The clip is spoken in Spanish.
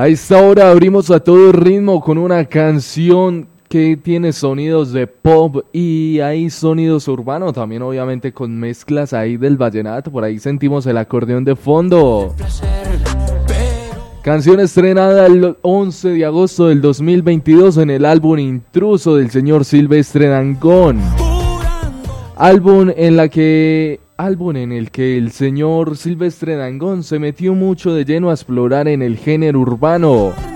A esta hora abrimos a todo ritmo con una canción que tiene sonidos de pop y hay sonidos urbanos, también obviamente con mezclas ahí del vallenato, por ahí sentimos el acordeón de fondo. Canción estrenada el 11 de agosto del 2022 en el álbum Intruso del señor Silvestre Dangond. Álbum en el que el señor Silvestre Dangond se metió mucho de lleno a explorar en el género urbano.